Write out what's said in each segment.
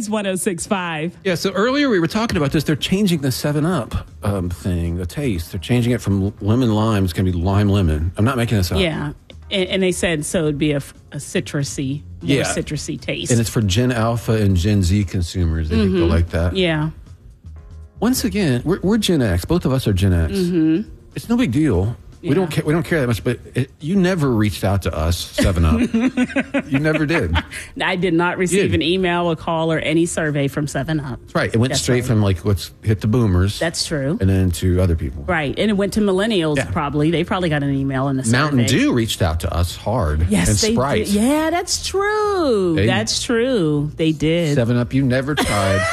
Praise 106.5. Yeah, so earlier we were talking about this. They're changing the 7-Up thing, the taste. They're changing it from lemon lime. It's going to be lime lemon. I'm not making this up. Yeah. And they said so it'd be a citrusy, more citrusy taste. And it's for Gen Alpha and Gen Z consumers. They think they'll like that. Yeah. Once again, we're Gen X. Both of us are Gen X. It's no big deal. We don't care. We don't care that much. But you never reached out to us, 7-Up. You never did. I did not receive an email, a call, or any survey from 7-Up. That's right. It went straight from let's hit the boomers. That's true. And then to other people. Right. And it went to millennials probably. They probably got an email in the survey. Mountain Dew reached out to us hard. Yes, and they Sprite. did. Yeah, that's true. That's true. They did. 7-Up, you never tried.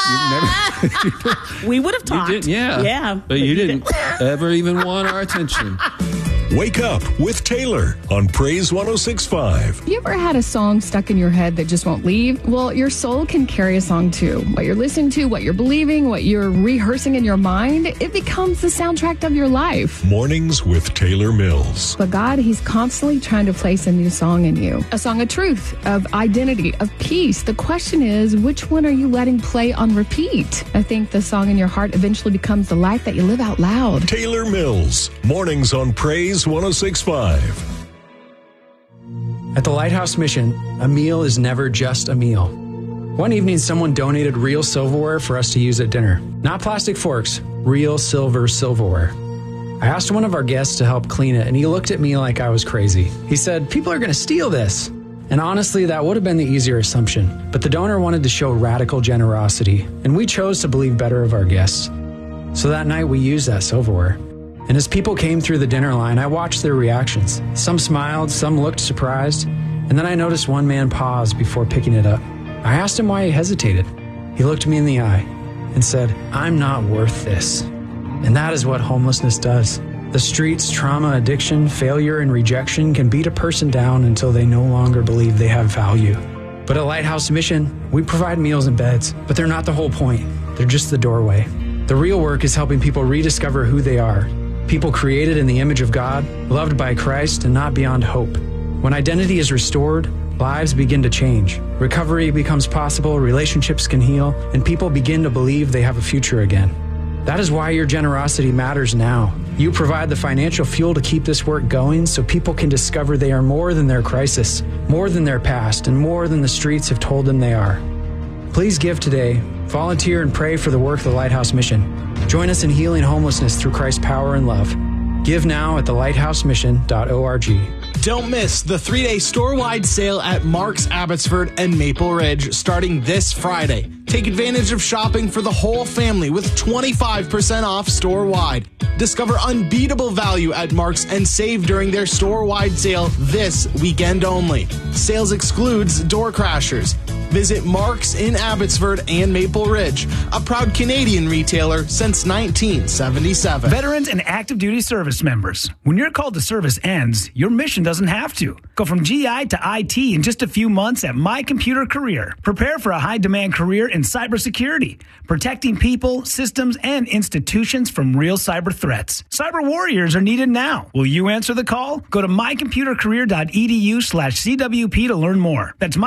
We would have talked. You did, yeah. Yeah. But you didn't ever even want our attention. Wake up with Taylor on Praise 106.5. You ever had a song stuck in your head that just won't leave? Well, your soul can carry a song too. What you're listening to, what you're believing, what you're rehearsing in your mind, it becomes the soundtrack of your life. Mornings with Taylor Mills. But God, He's constantly trying to place a new song in you. A song of truth, of identity, of peace. The question is, which one are you letting play on repeat? I think the song in your heart eventually becomes the life that you live out loud. Taylor Mills. Mornings on Praise 106.5. At the Lighthouse Mission, a meal is never just a meal. One evening, someone donated real silverware for us to use at dinner. Not plastic forks, real silverware. I asked one of our guests to help clean it, and he looked at me like I was crazy. He said, "People are going to steal this." And honestly, that would have been the easier assumption. But the donor wanted to show radical generosity, and we chose to believe better of our guests. So that night, we used that silverware. And as people came through the dinner line, I watched their reactions. Some smiled, some looked surprised, and then I noticed one man pause before picking it up. I asked him why he hesitated. He looked me in the eye and said, "I'm not worth this." And that is what homelessness does. The streets, trauma, addiction, failure, and rejection can beat a person down until they no longer believe they have value. But at Lighthouse Mission, we provide meals and beds, but they're not the whole point. They're just the doorway. The real work is helping people rediscover who they are. People created in the image of God, loved by Christ, and not beyond hope. When identity is restored, lives begin to change. Recovery becomes possible, relationships can heal, and people begin to believe they have a future again. That is why your generosity matters now. You provide the financial fuel to keep this work going so people can discover they are more than their crisis, more than their past, and more than the streets have told them they are. Please give today. Volunteer and pray for the work of the Lighthouse Mission. Join us in healing homelessness through Christ's power and love. Give now at thelighthousemission.org. Don't miss the 3-day store-wide sale at Mark's Abbotsford and Maple Ridge starting this Friday. Take advantage of shopping for the whole family with 25% off store-wide. Discover unbeatable value at Mark's and save during their store-wide sale this weekend only. Sales excludes door crashers. Visit Mark's in Abbotsford and Maple Ridge, a proud Canadian retailer since 1977. Veterans and active duty service members, when your call to service ends, your mission doesn't have to. Go from GI to IT in just a few months at My Computer Career. Prepare for a high-demand career in cybersecurity, protecting people, systems, and institutions from real cyber threats. Cyber warriors are needed now. Will you answer the call? Go to mycomputercareer.edu/CWP to learn more. That's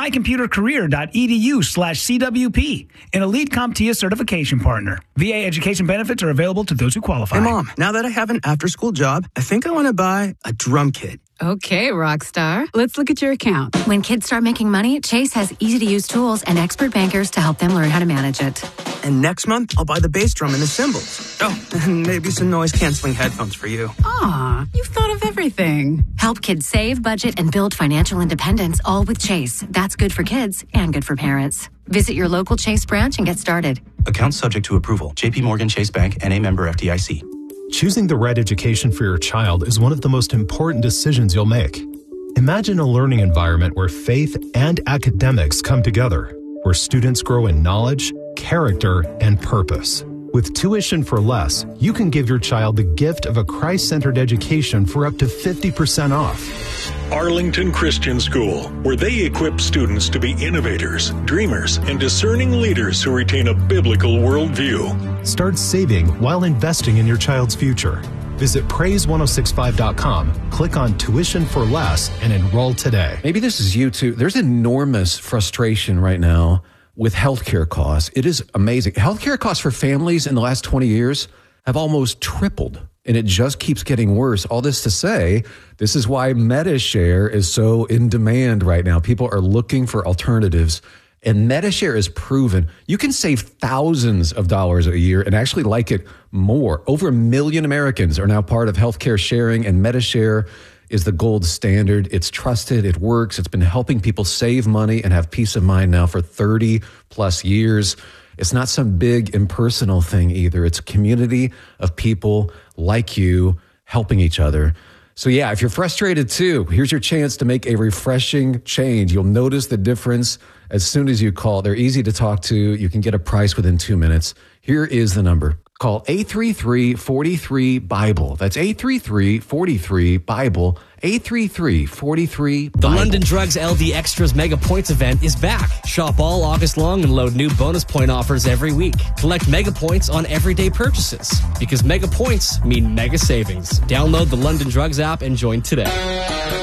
mycomputercareer.edu/CWP, an Elite CompTIA certification partner. VA education benefits are available to those who qualify. Hey, Mom, now that I have an after-school job, I think I want to buy a drum kit. Okay, Rockstar. Let's look at your account. When kids start making money, Chase has easy-to-use tools and expert bankers to help them learn how to manage it. And next month, I'll buy the bass drum and the cymbals. Oh, and maybe some noise-canceling headphones for you. Aw, you've thought of everything. Help kids save, budget, and build financial independence, all with Chase. That's good for kids and good for parents. Visit your local Chase branch and get started. Account subject to approval. JP Morgan Chase Bank, N.A. member FDIC. Choosing the right education for your child is one of the most important decisions you'll make. Imagine a learning environment where faith and academics come together, where students grow in knowledge, character, and purpose. With Tuition for Less, you can give your child the gift of a Christ-centered education for up to 50% off. Arlington Christian School, where they equip students to be innovators, dreamers, and discerning leaders who retain a biblical worldview. Start saving while investing in your child's future. Visit praise1065.com, click on Tuition for Less, and enroll today. Maybe this is you too. There's enormous frustration right now with healthcare costs. It is amazing. Healthcare costs for families in the last 20 years have almost tripled, and it just keeps getting worse. All this to say, this is why MediShare is so in demand right now. People are looking for alternatives, and MediShare is proven. You can save thousands of dollars a year and actually like it more. Over 1 million Americans are now part of healthcare sharing, and MediShare is the gold standard. It's trusted. It works. It's been helping people save money and have peace of mind now for 30 plus years. It's not some big impersonal thing either. It's a community of people like you helping each other. So yeah, if you're frustrated too, here's your chance to make a refreshing change. You'll notice the difference as soon as you call. They're easy to talk to. You can get a price within 2 minutes. Here is the number. Call 833-43-BIBLE. That's 833-43-BIBLE. 833-43-BIBLE. The London Drugs LD Extras Mega Points event is back. Shop all August long and load new bonus point offers every week. Collect mega points on everyday purchases because mega points mean mega savings. Download the London Drugs app and join today.